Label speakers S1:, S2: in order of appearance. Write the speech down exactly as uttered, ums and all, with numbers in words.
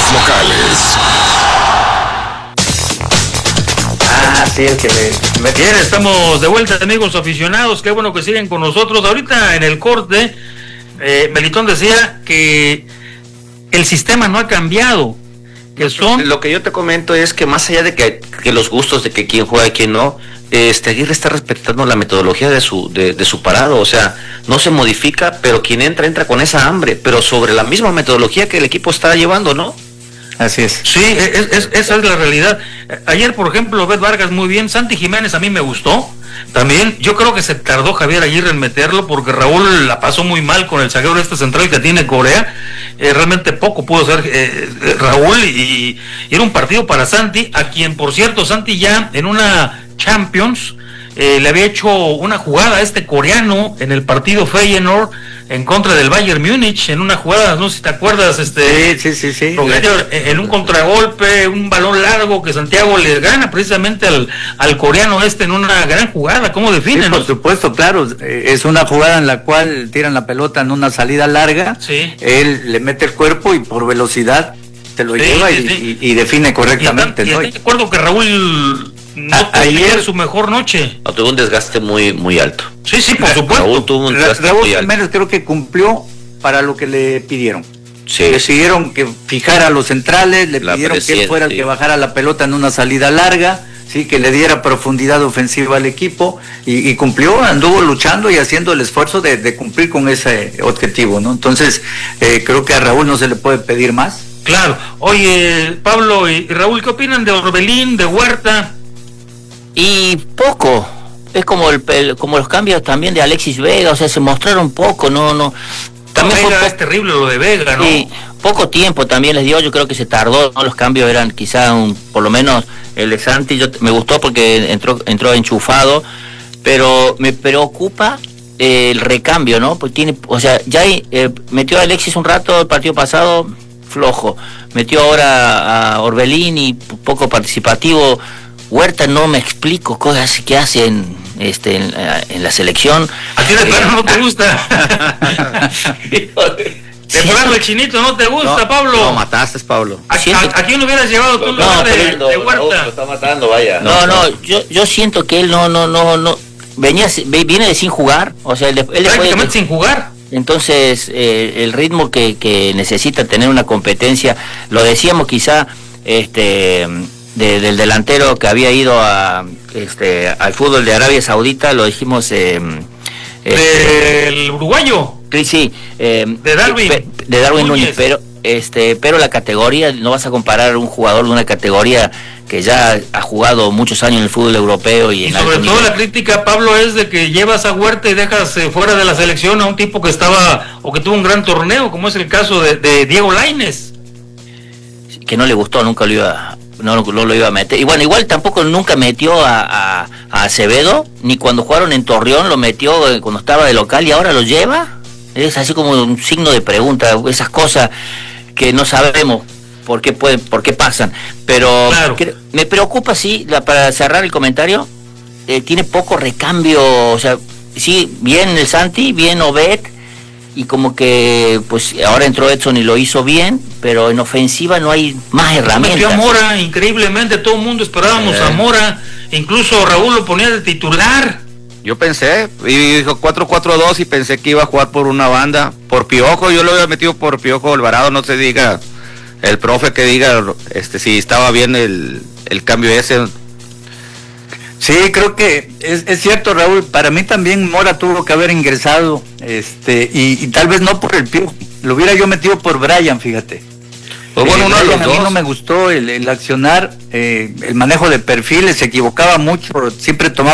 S1: locales.
S2: Ah, sí, el que le...
S3: Bien, estamos de vuelta, amigos aficionados. Qué bueno que siguen con nosotros. Ahorita en el corte, eh, Melitón decía que el sistema no ha cambiado. Que son...
S2: Lo que yo te comento es que más allá de que, que los gustos de que quién juega y quién no, este Aguirre está respetando la metodología de su de, de su parado, o sea, no se modifica, pero quien entra, entra con esa hambre, pero sobre la misma metodología que el equipo está llevando, ¿no?
S4: Así es.
S3: Sí, es, es, esa es la realidad. Ayer, por ejemplo, Bet Vargas muy bien, Santi Jiménez a mí me gustó. También yo creo que se tardó Javier Aguirre en meterlo porque Raúl la pasó muy mal con el zaguero este central que tiene Corea. Eh, realmente poco pudo hacer eh, Raúl y, y era un partido para Santi, a quien por cierto Santi ya en una Champions eh, le había hecho una jugada a este coreano en el partido Feyenoord en contra del Bayern Múnich, en una jugada, no sé si te acuerdas, este
S4: sí, sí, sí, sí.
S3: en un contragolpe, un balón largo que Santiago le gana precisamente al, al coreano este en una gran jugada. ¿Cómo define?
S4: Sí,
S3: ¿no?
S4: por supuesto, claro, es una jugada en la cual tiran la pelota en una salida larga,
S3: sí.
S4: Él le mete el cuerpo y por velocidad se lo sí, lleva sí, y, sí. Y, y define correctamente.
S3: Y, y,
S4: ¿no?
S3: y estoy de acuerdo que Raúl no
S4: a,
S3: ayer su mejor noche.
S2: No, tuvo un desgaste muy muy alto.
S3: Sí, sí, por supuesto.
S4: Raúl tuvo un desgaste Raúl muy Jiménez alto. Creo que cumplió para lo que le pidieron.
S2: Sí.
S4: Le pidieron que fijara a los centrales, le la pidieron que él fuera el que bajara la pelota en una salida larga, sí, que le diera profundidad ofensiva al equipo y, y cumplió, anduvo luchando y haciendo el esfuerzo de, de cumplir con ese objetivo, ¿no? Entonces, eh, creo que a Raúl no se le puede pedir más.
S3: Claro. Oye, Pablo y Raúl, ¿qué opinan de Orbelín, de Huerta?
S5: Y poco, es como el, el como los cambios también de Alexis Vega, o sea, se mostraron poco, no, no.
S3: También no, Vega, fue es terrible lo de Vega, ¿no?
S5: Y poco tiempo también les dio, yo creo que se tardó, ¿no? Los cambios eran quizá un, por lo menos el de Santi, yo, me gustó porque entró, entró enchufado, pero me preocupa eh, el recambio, ¿no? Porque tiene, o sea, ya eh, metió a Alexis un rato el partido pasado, flojo, metió ahora a Orbelín y poco participativo. Huerta no me explico cosas que hacen este, en, en la selección.
S3: ¿A ti de plano no te gusta? De plano el chinito no te gusta,
S2: no,
S3: Pablo.
S2: Lo mataste, Pablo.
S3: ¿A, a, ¿A quién lo hubieras llevado tú?
S5: No,
S3: de,
S5: pero,
S3: de Huerta?
S2: Lo está matando, vaya.
S5: No, no, no yo, yo siento que él no, no, no, no. Venía, viene de sin jugar. O sea, él, él
S3: prácticamente de, sin jugar.
S5: Entonces, eh, el ritmo que, que necesita tener una competencia, lo decíamos quizá, este... De, del delantero que había ido a este al fútbol de Arabia Saudita, lo dijimos eh,
S3: este, del uruguayo
S5: sí eh,
S3: de Darwin
S5: de, de Darwin Núñez. Núñez pero este pero la categoría, no vas a comparar un jugador de una categoría que ya ha jugado muchos años en el fútbol europeo y,
S3: y
S5: en
S3: sobre todo nivel. La crítica, Pablo, es de que llevas a Huerta y dejas eh, fuera de la selección a un tipo que estaba o que tuvo un gran torneo, como es el caso de, de Diego Lainez,
S5: que no le gustó, nunca lo iba a No, no lo iba a meter. Y bueno, igual tampoco nunca metió a, a, a Acevedo, ni cuando jugaron en Torreón lo metió cuando estaba de local y ahora lo lleva. Es así como un signo de pregunta, esas cosas que no sabemos por qué pueden, por qué pasan. Pero
S3: claro.
S5: que, me preocupa, sí, la, para cerrar el comentario, eh, tiene poco recambio, o sea, sí, bien el Santi, bien Obed, y como que pues ahora entró Edson y lo hizo bien, pero en ofensiva no hay más herramientas.
S3: Metió a Mora, increíblemente, todo el mundo esperábamos eh. a Mora, incluso Raúl lo ponía de titular.
S2: Yo pensé, y dijo cuatro cuatro dos y pensé que iba a jugar por una banda, por Piojo, yo lo había metido por Piojo Alvarado, no se diga, el profe que diga este si estaba bien el, el cambio ese.
S4: Sí, creo que es, es cierto, Raúl. Para mí también Mora tuvo que haber ingresado, este, y, y tal vez no por el Piojo. Lo hubiera yo metido por Brian, fíjate.
S2: Pues bueno,
S4: eh,
S2: uno de los
S4: a
S2: dos.
S4: mí no me gustó el, el accionar, eh, el manejo de perfiles, se equivocaba mucho, siempre tomaba